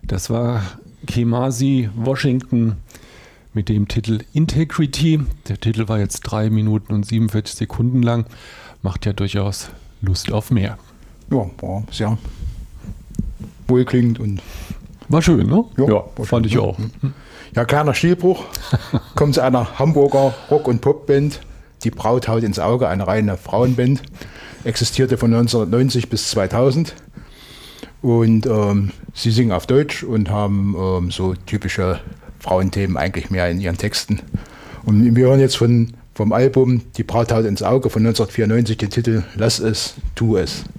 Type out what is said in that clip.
Das war Kamasi Washington mit dem Titel Integrity. Der Titel war jetzt 3 Minuten und 47 Sekunden lang. Macht ja durchaus Lust auf mehr. Ja, war sehr wohlklingend und war schön, ne? Ja, fand ich auch. Ja, kleiner Stilbruch. Kommt zu einer Hamburger Rock- und Popband. Die Braut haut ins Auge, eine reine Frauenband. Existierte von 1990 bis 2000. Und sie singen auf Deutsch und haben so typische Frauenthemen eigentlich mehr in ihren Texten. Und wir hören jetzt vom Album Die Braut haut ins Auge von 1994 den Titel Lass es, tu es.